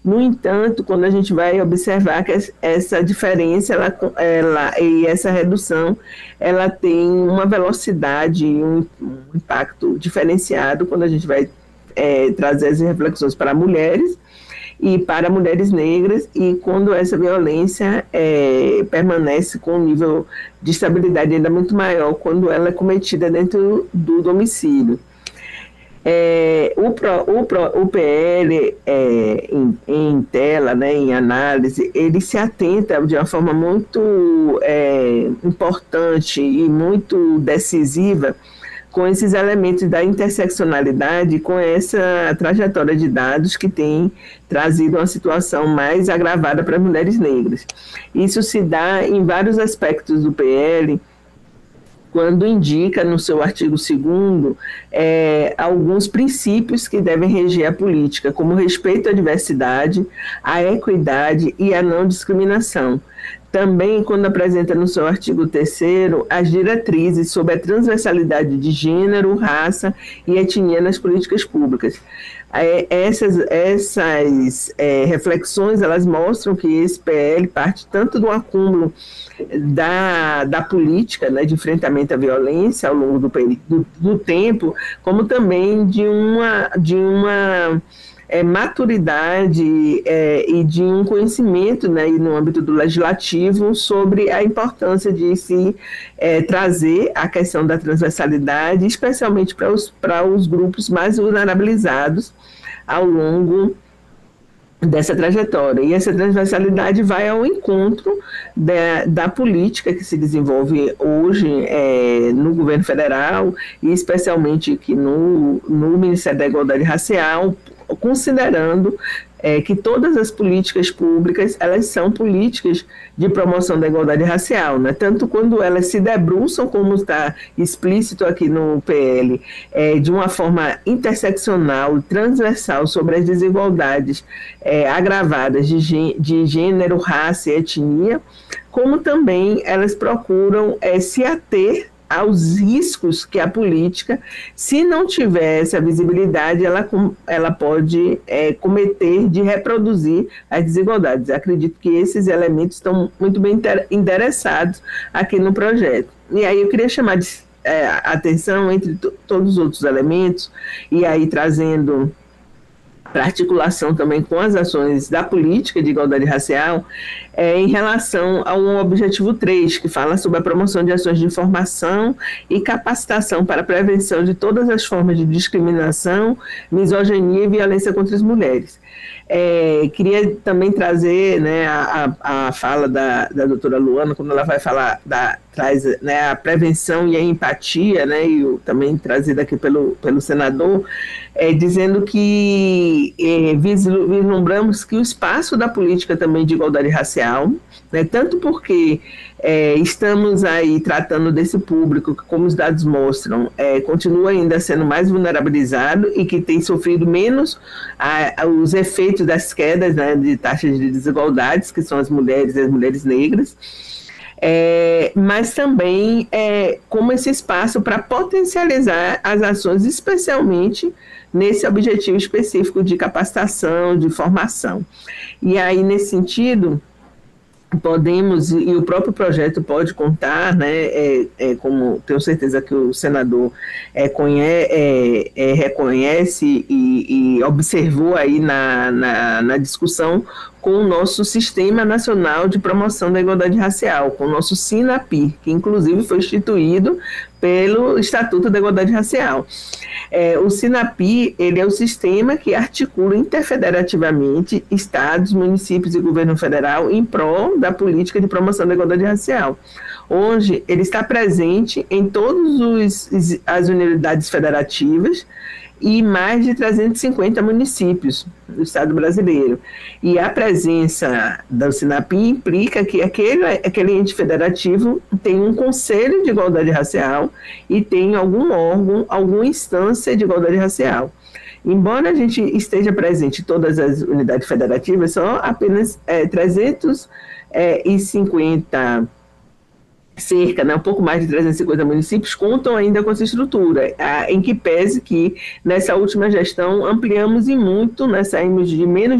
No entanto, quando a gente vai observar que essa diferença e essa redução, ela tem uma velocidade e um impacto diferenciado quando a gente vai trazer as reflexões para mulheres e para mulheres negras, e quando essa violência permanece com um nível de estabilidade ainda muito maior quando ela é cometida dentro do domicílio. O PL, em tela, né, em análise, ele se atenta de uma forma muito importante e muito decisiva com esses elementos da interseccionalidade, com essa trajetória de dados que tem trazido uma situação mais agravada para as mulheres negras. Isso se dá em vários aspectos do PL, quando indica no seu artigo 2º alguns princípios que devem reger a política, como o respeito à diversidade, à equidade e à não discriminação. Também, quando apresenta no seu artigo 3º as diretrizes sobre a transversalidade de gênero, raça e etnia nas políticas públicas. Essas reflexões, elas mostram que esse PL parte tanto do acúmulo da política, né, de enfrentamento à violência ao longo do tempo, como também de uma maturidade e de um conhecimento, né, no âmbito do legislativo sobre a importância de se trazer a questão da transversalidade, especialmente para os grupos mais vulnerabilizados ao longo dessa trajetória. E essa transversalidade vai ao encontro da política que se desenvolve hoje no governo federal e especialmente aqui no Ministério da Igualdade Racial, considerando que todas as políticas públicas, elas são políticas de promoção da igualdade racial, né? Tanto quando elas se debruçam, como está explícito aqui no PL, de uma forma interseccional, transversal, sobre as desigualdades agravadas de gênero, raça e etnia, como também elas procuram se ater aos riscos que a política, se não tiver essa visibilidade, ela pode cometer de reproduzir as desigualdades. Acredito que esses elementos estão muito bem endereçados aqui no projeto. E aí eu queria chamar a atenção entre todos os outros elementos, e aí trazendo para articulação também com as ações da política de igualdade racial, em relação ao objetivo 3, que fala sobre a promoção de ações de informação e capacitação para a prevenção de todas as formas de discriminação, misoginia e violência contra as mulheres. Queria também trazer, né, a fala da doutora Luana, quando ela vai falar, traz, né, a prevenção e a empatia, né, e também trazida aqui pelo senador, dizendo que vislumbramos que o espaço da política também de igualdade racial, né, tanto porque estamos aí tratando desse público que, como os dados mostram, continua ainda sendo mais vulnerabilizado e que tem sofrido menos os efeitos das quedas, né, de taxas de desigualdades, que são as mulheres e as mulheres negras, mas também como esse espaço para potencializar as ações, especialmente nesse objetivo específico de capacitação, de formação. E aí, nesse sentido, podemos, e o próprio projeto pode contar, né, como tenho certeza que o senador reconhece e observou aí na discussão, com o nosso Sistema Nacional de Promoção da Igualdade Racial, com o nosso SINAPI, que inclusive foi instituído pelo Estatuto da Igualdade Racial. O SINAPI, ele é o sistema que articula interfederativamente estados, municípios e governo federal em prol da política de promoção da igualdade racial. Hoje, ele está presente em todas as unidades federativas e mais de 350 municípios do Estado brasileiro. E a presença do SINAPI implica que aquele ente federativo tem um conselho de igualdade racial e tem algum órgão, alguma instância de igualdade racial. Embora a gente esteja presente em todas as unidades federativas, só apenas 350 cerca, né, um pouco mais de 350 municípios contam ainda com essa estrutura, em que pese que nessa última gestão ampliamos e muito, né, saímos de menos